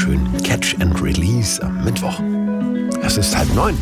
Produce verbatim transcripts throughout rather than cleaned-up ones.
schön. Catch and Release am Mittwoch. Es ist halb neun.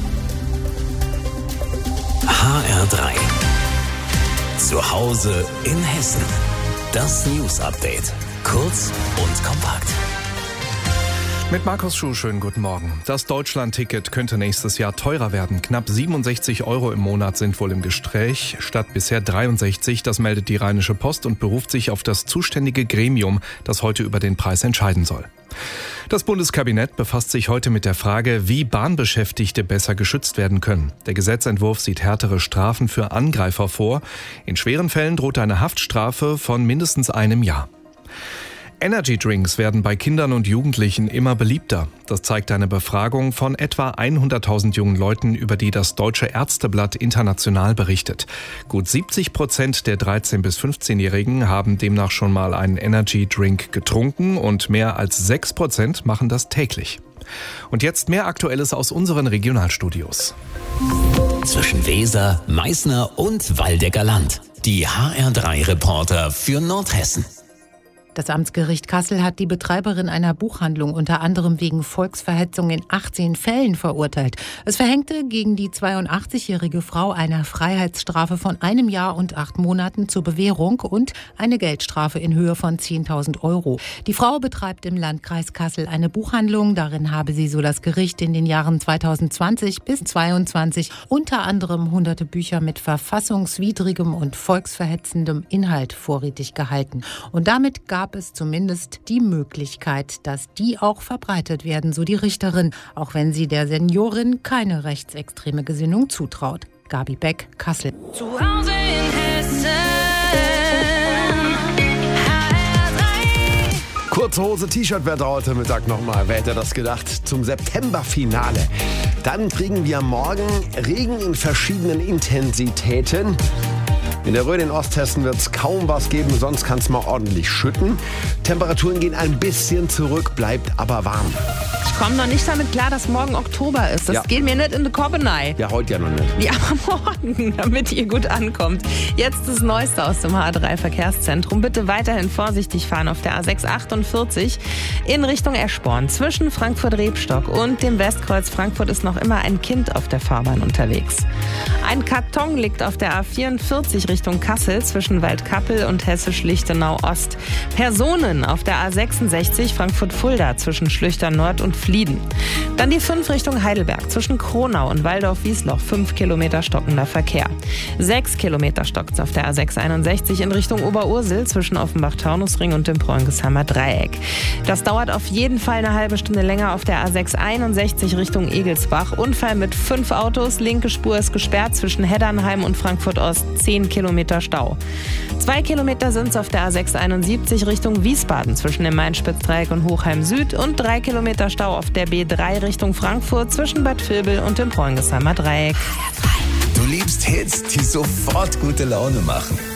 H R drei. Zu Hause in Hessen. Das News Update. Kurz und kompakt. Mit Markus Schuh, schönen guten Morgen. Das Deutschland-Ticket könnte nächstes Jahr teurer werden. Knapp siebenundsechzig Euro im Monat sind wohl im Gespräch, statt bisher dreiundsechzig. Das meldet die Rheinische Post und beruft sich auf das zuständige Gremium, das heute über den Preis entscheiden soll. Das Bundeskabinett befasst sich heute mit der Frage, wie Bahnbeschäftigte besser geschützt werden können. Der Gesetzentwurf sieht härtere Strafen für Angreifer vor. In schweren Fällen droht eine Haftstrafe von mindestens einem Jahr. Energy-Drinks werden bei Kindern und Jugendlichen immer beliebter. Das zeigt eine Befragung von etwa hunderttausend jungen Leuten, über die das Deutsche Ärzteblatt international berichtet. Gut siebzig Prozent der dreizehn- bis fünfzehnjährigen haben demnach schon mal einen Energy-Drink getrunken und mehr als sechs Prozent machen das täglich. Und jetzt mehr Aktuelles aus unseren Regionalstudios. Zwischen Weser, Meißner und Waldecker Land. Die H R drei Reporter für Nordhessen. Das Amtsgericht Kassel hat die Betreiberin einer Buchhandlung unter anderem wegen Volksverhetzung in achtzehn Fällen verurteilt. Es verhängte gegen die zweiundachtzigjährige Frau eine Freiheitsstrafe von einem Jahr und acht Monaten zur Bewährung und eine Geldstrafe in Höhe von zehntausend Euro. Die Frau betreibt im Landkreis Kassel eine Buchhandlung. Darin habe sie, so das Gericht, in den Jahren zweitausendzwanzig bis zweitausendzweiundzwanzig unter anderem hunderte Bücher mit verfassungswidrigem und volksverhetzendem Inhalt vorrätig gehalten. Und damit gab gab es zumindest die Möglichkeit, dass die auch verbreitet werden, so die Richterin, auch wenn sie der Seniorin keine rechtsextreme Gesinnung zutraut. Gabi Beck, Kassel. Zu Hause in Hessen. Kurze Hose, T-Shirt-Wetter heute Mittag nochmal. Wer hätte das gedacht? Zum Septemberfinale. Dann kriegen wir morgen Regen in verschiedenen Intensitäten. In der Rhön in Osthessen wird es kaum was geben, sonst kann es mal ordentlich schütten. Temperaturen gehen ein bisschen zurück, bleibt aber warm. Ich komme noch nicht damit klar, dass morgen Oktober ist. Das Ja. geht mir nicht in die Kopf rein. Ja, heute ja noch nicht. Ja, aber morgen, damit ihr gut ankommt. Jetzt das Neueste aus dem H R drei Verkehrszentrum. Bitte weiterhin vorsichtig fahren auf der A sechs achtundvierzig in Richtung Eschborn. Zwischen Frankfurt-Rebstock und dem Westkreuz Frankfurt ist noch immer ein Kind auf der Fahrbahn unterwegs. Ein Karton liegt auf der A vierundvierzig Richtung Kassel zwischen Waldkappel und Hessisch-Lichtenau-Ost. Personen auf der A sechsundsechzig Frankfurt-Fulda zwischen Schlüchtern Nord und Flieden. Dann die fünf Richtung Heidelberg zwischen Kronau und Waldorf-Wiesloch. fünf Kilometer stockender Verkehr. sechs Kilometer stockt's auf der A sechshunderteinundsiebzig in Richtung Oberursel zwischen Offenbach-Taunusring und dem Preungesheimer Dreieck. Das dauert auf jeden Fall eine halbe Stunde länger auf der A sechshunderteinundsechzig Richtung Egelsbach. Unfall mit fünf Autos. Linke Spur ist gesperrt zwischen Heddernheim und Frankfurt-Ost. zehn Kilometer Stau. Zwei Kilometer sind's auf der A sechshunderteinundsiebzig Richtung Wiesbaden zwischen dem Main-Spitz-Dreieck und Hochheim Süd und drei Kilometer Stau auf der B drei Richtung Frankfurt zwischen Bad Vilbel und dem Preungesheimer Dreieck. Du liebst Hits, die sofort gute Laune machen.